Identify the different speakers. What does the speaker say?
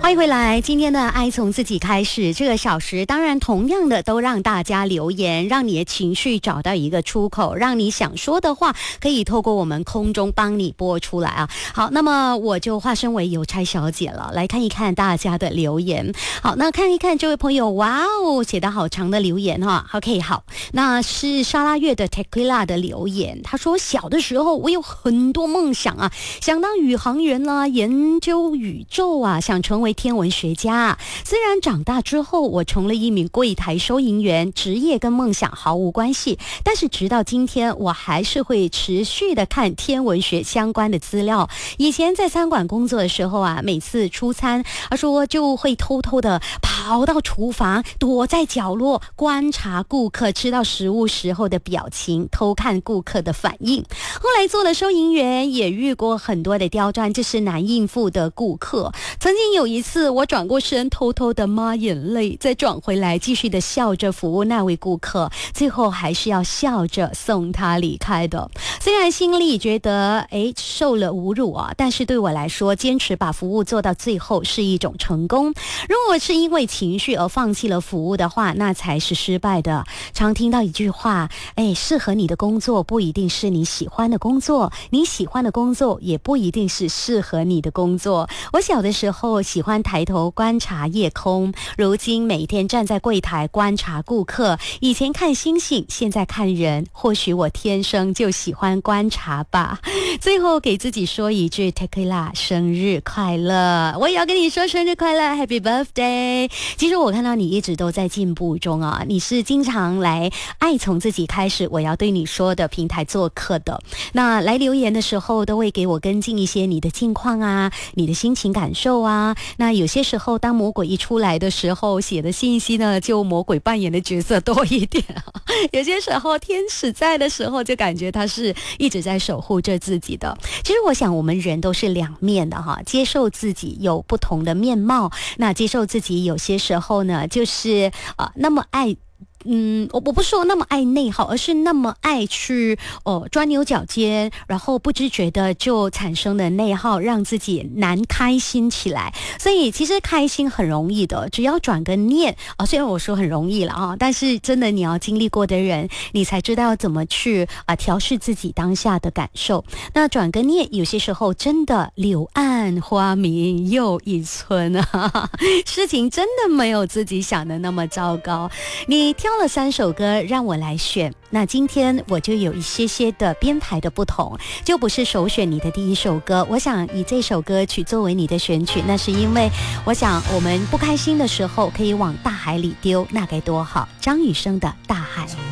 Speaker 1: 欢迎回来，今天的爱从自己开始这个小时，当然同样的都让大家留言，让你的情绪找到一个出口，让你想说的话可以透过我们空中帮你播出来啊。好，那么我就化身为邮差小姐了，来看一看大家的留言。好，那看一看这位朋友，哇哦，写得好长的留言哈。OK， 好，那是沙拉月的 Tequila 的留言，他说小的时候我有很多梦想啊，想当宇航员啦，研究宇宙啊，想成为天文学家。虽然长大之后我成了一名柜台收银员，职业跟梦想毫无关系，但是直到今天我还是会持续的看天文学相关的资料。以前在餐馆工作的时候啊，每次出餐他说就会偷偷的跑到厨房，躲在角落观察顾客吃到食物时候的表情，偷看顾客的反应。后来做了收银员，也遇过很多的刁钻，就是难应付的顾客。曾经有一次我转过身偷偷的抹眼泪，再转回来继续的笑着服务那位顾客，最后还是要笑着送他离开的。虽然心里觉得受了侮辱啊，但是对我来说坚持把服务做到最后是一种成功。如果是因为情绪而放弃了服务的话，那才是失败的。常听到一句话，适合你的工作不一定是你喜欢的工作，你喜欢的工作也不一定是适合你的工作。我小的时候喜欢抬头观察夜空，如今每天站在柜台观察顾客，以前看星星，现在看人，或许我天生就喜欢观察吧。最后给自己说一句 Tequila 生日快乐，我也要跟你说生日快乐 Happy Birthday。 其实我看到你一直都在进步中啊，你是经常来爱从自己开始我要对你说的平台做客的，那来留言的时候都会给我跟进一些你的近况啊，你的心情感受啊。那有些时候当魔鬼一出来的时候，写的信息呢就魔鬼扮演的角色多一点有些时候天使在的时候就感觉他是一直在守护着自己的。其实我想我们人都是两面的哈，接受自己有不同的面貌，那接受自己有些时候呢就是那么爱我不说那么爱内耗，而是那么爱去钻牛角尖，然后不知觉的就产生了内耗，让自己难开心起来。所以其实开心很容易的，只要转个念虽然我说很容易了但是真的你要经历过的人，你才知道怎么去调试自己当下的感受。那转个念，有些时候真的柳暗花明又一村事情真的没有自己想的那么糟糕。你挑了3首歌让我来选，那今天我就有一些的编排的不同，就不是首选你的第一首歌。我想以这首歌曲作为你的选曲，那是因为我想我们不开心的时候可以往大海里丢，那该多好。张雨生的大海。